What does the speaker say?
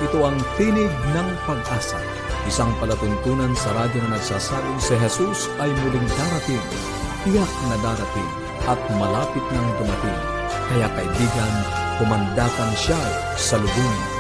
Ito ang tinig ng pag-asa, isang palatuntunan sa radyo na nagsasabing si Jesus ay muling darating, tiyak na darating at malapit nang dumating. Kaya kaibigan, pumandakan siya sa lubungin.